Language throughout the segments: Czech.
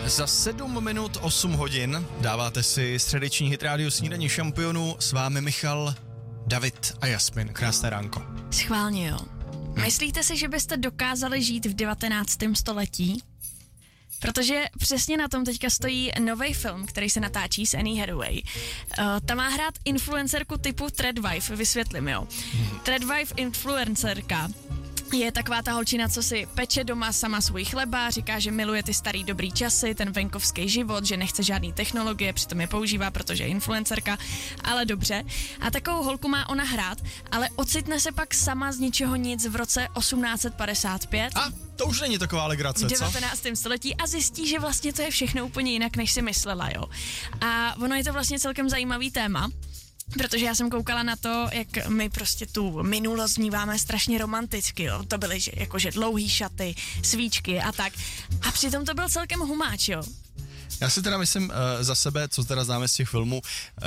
Za 7 minut 8 hodin dáváte si středeční hit rádio Snídaní šampionů. S vámi Michal, David a Jasmin. Krásné ránko. Schválně jo. Myslíte si, že byste dokázali žít v 19. století? Protože přesně na tom teďka stojí nový film, který se natáčí s Annie Hathaway. Ta má hrát influencerku typu Threadwife, vysvětlím jo. Threadwife influencerka je taková ta holčina, co si peče doma sama svůj chleba, říká, že miluje ty starý dobrý časy, ten venkovský život, že nechce žádný technologie, přitom je používá, protože je influencerka, ale dobře. A takovou holku má ona hrát, ale ocitne se pak sama z ničeho nic v roce 1855. A to už není taková legrace, v 19. století a zjistí, že vlastně to je všechno úplně jinak, než si myslela, jo. A ono je to vlastně celkem zajímavý téma, protože já jsem koukala na to, jak my prostě tu minulost vnímáme strašně romanticky, jo. To byly jakože dlouhý šaty, svíčky a tak. A přitom to byl celkem humáč, jo. Já si teda myslím za sebe, co teda známe z těch filmů,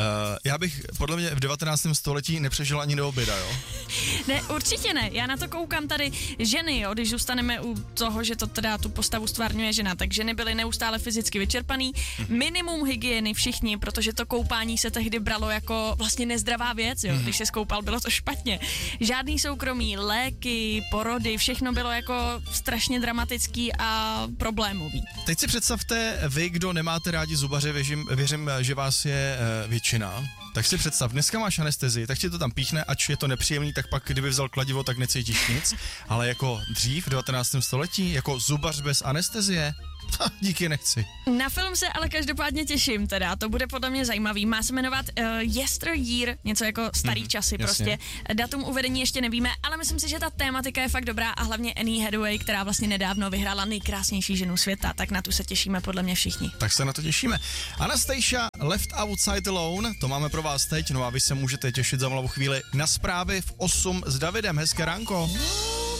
já bych podle mě v 19. století nepřežil ani do oběda, jo? Ne, určitě ne. Já na to koukám tady ženy, jo, když zůstaneme u toho, že to teda tu postavu stvárňuje žena, tak ženy byly neustále fyzicky vyčerpaný, minimum hygieny všichni, protože to koupání se tehdy bralo jako vlastně nezdravá věc, jo. Když se skoupal, bylo to špatně. Žádný soukromí, léky, porody, všechno bylo jako strašně dramatický a problémový. Teď si představte vy, kdo nemáte rádi zubaře, věřím, že vás je většina. Tak si představ, dneska máš anestezii, tak ti to tam píchne, ač je to nepříjemný, tak pak kdyby vzal kladivo, tak necítíš nic. Ale jako dřív v 19. století, jako zubař bez anestezie, díky nechci. Na film se ale každopádně těším teda, to bude podle mě zajímavý. Má se jmenovat Yesteryear, něco jako starý časy prostě. Datum uvedení ještě nevíme, ale myslím si, že ta tématika je fakt dobrá a hlavně Annie Hathaway, která vlastně nedávno vyhrála nejkrásnější ženu světa, tak na tu se těšíme podle mě všichni. Tak se na to těšíme. Anastasia, Left Outside Alone, to máme pro vás teď, no a vy se můžete těšit za malou chvíli na zprávy v 8 s Davidem. Hezké ránko.